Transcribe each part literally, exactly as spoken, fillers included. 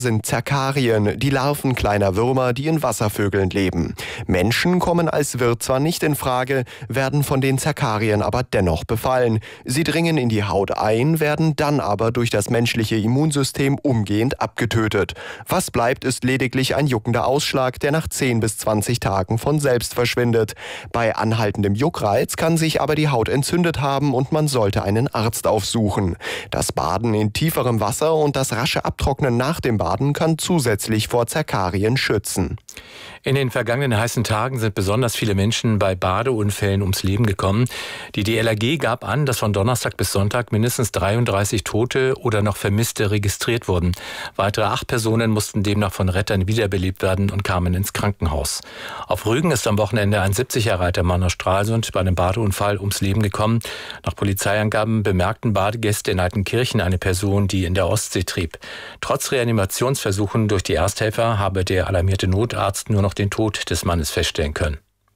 sind Zerkarien, die Larven kleiner Würmer, die in Wasservögeln leben. Menschen kommen als Wirt zwar nicht in Frage, werden von den Zerkarien aber dennoch befallen. Sie dringen in die Haut ein, werden dann aber durch das menschliche Immunsystem umgehend abgetötet. Was bleibt, ist lediglich ein juckender Ausschlag, der nach zehn bis zwanzig Tagen von selbst verschwindet. Bei anhaltendem Juckreiz kann sich aber die Haut entzündet haben und man sollte einen Arzt aufsuchen. Das Baden in tieferem Wasser und das rasche Abtrocknen nach dem Baden kann zusätzlich vor Zerkarien schützen. In den vergangenen heißen Tagen sind besonders viele Menschen bei Badeunfällen ums Leben gekommen. Die D L R G gab an, dass von Donnerstag bis Sonntag mindestens dreiunddreißig Tote oder noch Vermisste registriert wurden. Weitere acht Personen mussten demnach von Rettern wiederbelebt werden und kamen ins Krankenhaus. Auf Rügen ist am Wochenende ein siebzig Jahre alter Mann aus Stralsund bei einem Badeunfall ums Leben gekommen. Nach Polizeiangaben bemerkten Badegäste in Altenkirchen eine Person, die in der Ostsee trieb. Trotz Reanimationsversuchen durch die Ersthelfer habe der alarmierte Notarzt nur noch den Tod des Mannes feststellen können.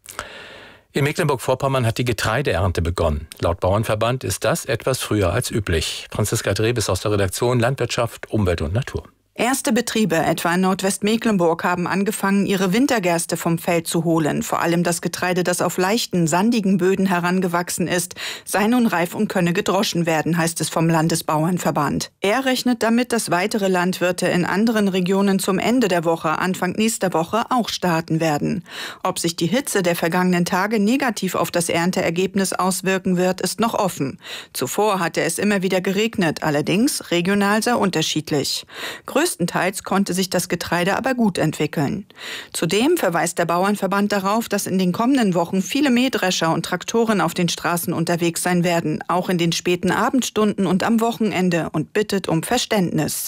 In Mecklenburg-Vorpommern hat die Getreideernte begonnen. Laut Bauernverband ist das etwas früher als üblich. Franziska Drebes aus der Redaktion Landwirtschaft, Umwelt und Natur. Erste Betriebe, etwa in Nordwestmecklenburg, haben angefangen, ihre Wintergerste vom Feld zu holen. Vor allem das Getreide, das auf leichten, sandigen Böden herangewachsen ist, sei nun reif und könne gedroschen werden, heißt es vom Landesbauernverband. Er rechnet damit, dass weitere Landwirte in anderen Regionen zum Ende der Woche, Anfang nächster Woche auch starten werden. Ob sich die Hitze der vergangenen Tage negativ auf das Ernteergebnis auswirken wird, ist noch offen. Zuvor hatte es immer wieder geregnet, allerdings regional sehr unterschiedlich. Größtenteils konnte sich das Getreide aber gut entwickeln. Zudem verweist der Bauernverband darauf, dass in den kommenden Wochen viele Mähdrescher und Traktoren auf den Straßen unterwegs sein werden, auch in den späten Abendstunden und am Wochenende, und bittet um Verständnis.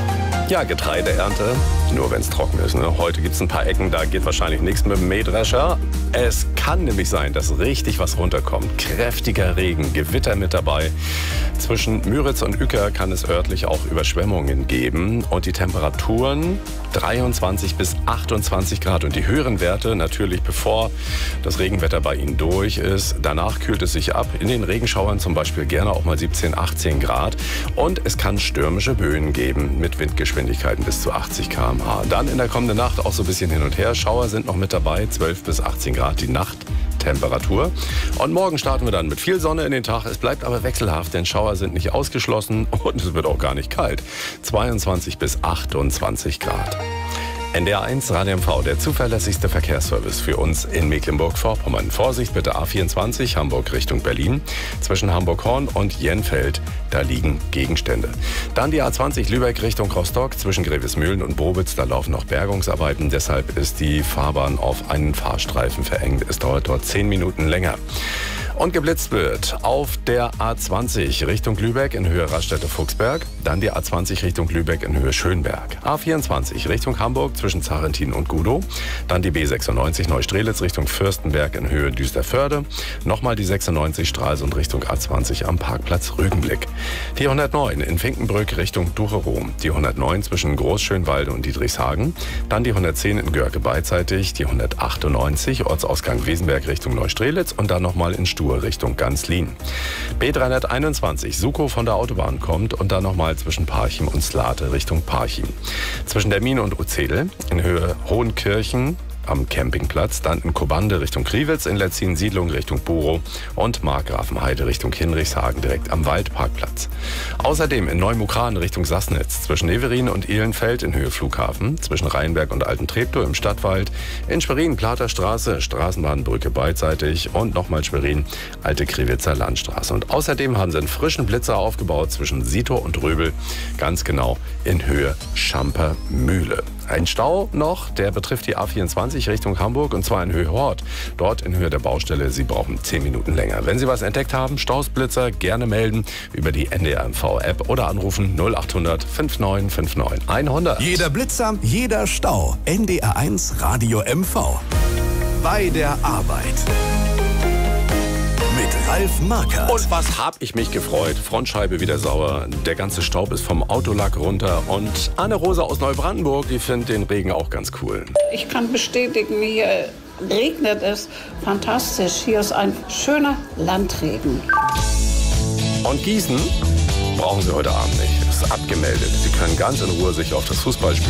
Ja, Getreideernte, nur wenn es trocken ist. Ne? Heute gibt es ein paar Ecken, da geht wahrscheinlich nichts mit dem Mähdrescher. Es kann nämlich sein, dass richtig was runterkommt. Kräftiger Regen, Gewitter mit dabei. Zwischen Müritz und Uecker kann es örtlich auch Überschwemmungen geben. Und die Temperaturen dreiundzwanzig bis achtundzwanzig Grad. Und die höheren Werte natürlich, bevor das Regenwetter bei Ihnen durch ist. Danach kühlt es sich ab. In den Regenschauern zum Beispiel gerne auch mal siebzehn, achtzehn Grad. Und es kann stürmische Böen geben mit Windgeschwindigkeiten bis zu achtzig Kilometer pro Stunde. Dann in der kommenden Nacht auch so ein bisschen hin und her. Schauer sind noch mit dabei, zwölf bis achtzehn Grad die Nachttemperatur. Und morgen starten wir dann mit viel Sonne in den Tag. Es bleibt aber wechselhaft, denn Schauer sind nicht ausgeschlossen und es wird auch gar nicht kalt. zweiundzwanzig bis achtundzwanzig Grad. N D R eins Radio M V, der zuverlässigste Verkehrsservice für uns in Mecklenburg-Vorpommern. Vorsicht bitte A vierundzwanzig, Hamburg Richtung Berlin. Zwischen Hamburg-Horn und Jenfeld, da liegen Gegenstände. Dann die A zwanzig Lübeck Richtung Rostock. Zwischen Grevesmühlen und Bobitz, da laufen noch Bergungsarbeiten. Deshalb ist die Fahrbahn auf einen Fahrstreifen verengt. Es dauert dort zehn Minuten länger. Und geblitzt wird auf der A zwanzig Richtung Lübeck in Höhe Raststätte-Fuchsberg. Dann die A zwanzig Richtung Lübeck in Höhe Schönberg. A vierundzwanzig Richtung Hamburg zwischen Zarentin und Gudow. Dann die B sechsundneunzig Neustrelitz Richtung Fürstenberg in Höhe Düsterförde. Nochmal die sechsundneunzig Stralsund Richtung A zwanzig am Parkplatz Rügenblick. Die hundertneun in Finkenbrück Richtung Ducherow. Die hundertneun zwischen Großschönwalde und Dietrichshagen. Dann die hundertzehn in Görke beidseitig. Die hundertachtundneunzig Ortsausgang Wesenberg Richtung Neustrelitz. Und dann nochmal in Stur Richtung Ganzlin. B dreihunderteinundzwanzig Sukow von der Autobahn kommt und dann nochmal zwischen Parchim und Slate Richtung Parchim. Zwischen der Mine und Uzedel in Höhe Hohenkirchen am Campingplatz, dann in Kobande Richtung Kriwitz, in Letzin Siedlung Richtung Borow und Markgrafenheide Richtung Hinrichshagen direkt am Waldparkplatz. Außerdem in Neumukran Richtung Sassnitz, zwischen Neverin und Ehlenfeld in Höhe Flughafen, zwischen Rheinberg und Alten-Treptow im Stadtwald, in Schwerin Platerstraße, Straßenbahnbrücke beidseitig und nochmal Schwerin, Alte Kriwitzer Landstraße. Und außerdem haben sie einen frischen Blitzer aufgebaut zwischen Sietor und Röbel, ganz genau in Höhe Schampermühle. Ein Stau noch, der betrifft die A vierundzwanzig Richtung Hamburg und zwar in Höhe Hort. Dort in Höhe der Baustelle, Sie brauchen zehn Minuten länger. Wenn Sie was entdeckt haben, Stausblitzer, gerne melden über die N D R M V-App oder anrufen null achthundert neunundfünfzig neunundfünfzig hundert. Jeder Blitzer, jeder Stau. N D R eins Radio M V. Bei der Arbeit. Mit Ralf Markert. Und was hab ich mich gefreut. Frontscheibe wieder sauer, der ganze Staub ist vom Autolack runter und Anne-Rose aus Neubrandenburg, die findet den Regen auch ganz cool. Ich kann bestätigen, hier regnet es fantastisch. Hier ist ein schöner Landregen. Und Gießen brauchen Sie heute Abend nicht. Es ist abgemeldet. Sie können ganz in Ruhe sich auf das Fußballspiel